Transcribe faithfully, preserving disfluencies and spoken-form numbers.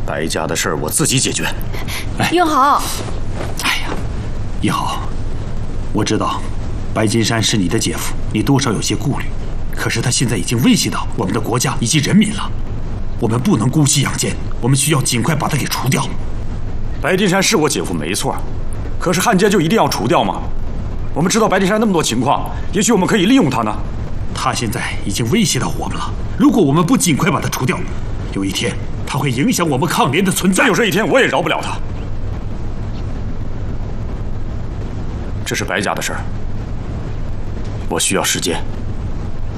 白家的事儿我自己解决。 英豪， 哎呀，一豪，我知道白金山是你的姐夫，你多少有些顾虑。可是他现在已经威胁到我们的国家以及人民了，我们不能姑息养奸，我们需要尽快把他给除掉。 白金山是我姐夫没错，可是汉奸就一定要除掉吗？我们知道白金山那么多情况，也许我们可以利用他呢。 他现在已经威胁到我们了，如果我们不尽快把他除掉，有一天他会影响我们抗联的存在。 有这一天，我也饶不了他。这是白家的事儿，我需要时间。